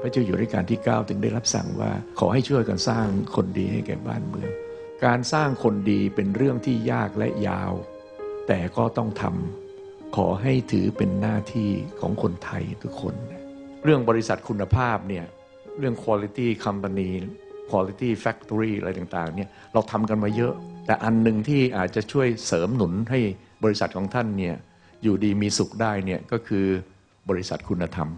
ระเจ้าอยู่รัชกาลที่9ถึงได้รับสั่งว่าขอให้ช่วยกันสร้างคนดีให้แก่บ้านเมืองการสร้างคนดีเป็นเรื่องที่ยากและยาวแต่ก็ต้องทำขอให้ถือเป็นหน้าที่ของคนไทยทุกคนเรื่องบริษัทคุณภาพเนี่ยเรื่อง quality company quality factory อะไรต่างๆเนี่ยเราทำกันมาเยอะแต่อันหนึ่งที่อาจจะช่วยเสริมหนุนให้บริษัทของท่านเนี่ยอยู่ดีมีสุขได้เนี่ยก็คือบริษัทคุณธรรม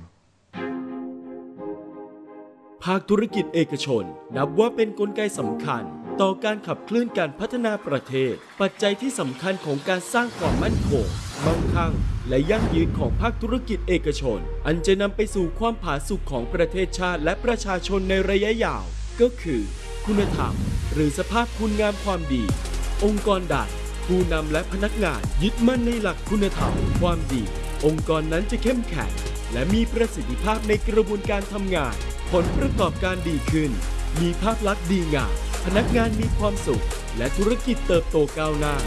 ภาคธุรกิจเอกชนนับว่าเป็นกลไกสำคัญต่อการขับเคลื่อนการพัฒนาประเทศปัจจัยที่สำคัญของการสร้างความมั่นคงมั่งคั่งและยั่งยืนของภาคธุรกิจเอกชนอันจะนำไปสู่ความผาสุกของประเทศชาติและประชาชนในระยะยาวก็คือคุณธรรมหรือสภาพคุณงามความดีองค์กรใดผู้นำและพนักงานยึดมั่นในหลักคุณธรรมความดีองค์กรนั้นจะเข้มแข็งและมีประสิทธิภาพในกระบวนการทำงานผลประกอบการดีขึ้นมีภาพลักษณ์ดีงามพนักงานมีความสุขและธุรกิจเติบโตก้าวหน้า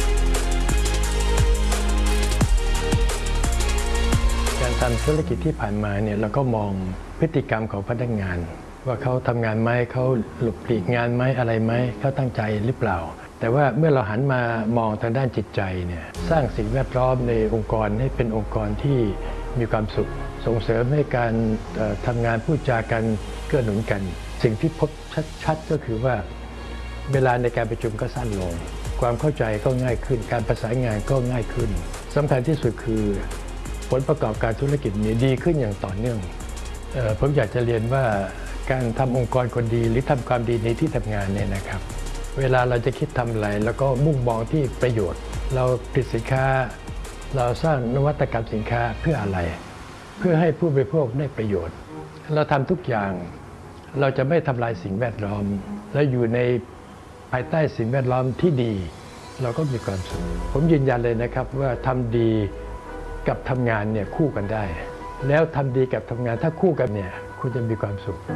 การทำธุรกิจที่ผ่านมาเนี่ยเราก็มองพฤติกรรมของพนักงานว่าเขาทำงานไหมเขาหลบหลีกงานไหมอะไรไหมเขาตั้งใจหรือเปล่าแต่ว่าเมื่อเราหันมามองทางด้านจิตใจเนี่ยสร้างสิ่งแวดล้อมในองค์กรให้เป็นองค์กรที่มีความสุขส่งเสริมให้การทำงานพูดจากันเกื้อหนุนกันสิ่งที่พบชัดๆก็คือว่าเวลาในการประชุมก็สั้นลงความเข้าใจก็ง่ายขึ้นการประสานงานก็ง่ายขึ้นสำคัญที่สุดคือผลประกอบการธุรกิจนี้ดีขึ้นอย่างต่อเนื่องผมอยากจะเรียนว่าการทำองค์กรคนดีหรือทำความดีในที่ทำงานเนี่ยนะครับเวลาเราจะคิดทำอะไรแล้วก็มุ่งมองที่ประโยชน์เราผลิตสินค้าเราสร้างนวัตกรรมสินค้าเพื่ออะไรเพื่อให้ผู้บริโภคได้ประโยชน์เราทำทุกอย่างเราจะไม่ทำลายสิ่งแวดล้อมและอยู่ในภายใต้สิ่งแวดล้อมที่ดีเราก็มีความสุขผมยืนยันเลยนะครับว่าทำดีกับทำงานเนี่ยคู่กันได้แล้วทำดีกับทำงานถ้าคู่กันเนี่ยคุณจะมีความสุข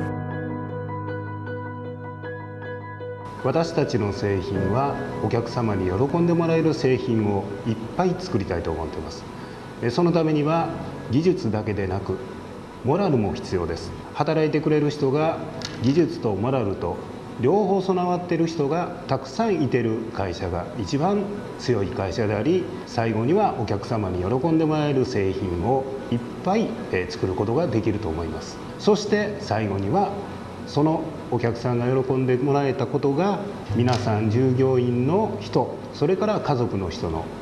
私たちの製品はお客様に喜んでもらえる製品をいっぱい作りたいと思っていますそのためには技術だけでなくモラルも必要です働いてくれる人が技術とモラルと両方備わっている人がたくさんいてる会社が一番強い会社であり最後にはお客様に喜んでもらえる製品をいっぱい作ることができると思いますそして最後にはそのお客さんが喜んでもらえたことが皆さん従業員の人それから家族の人の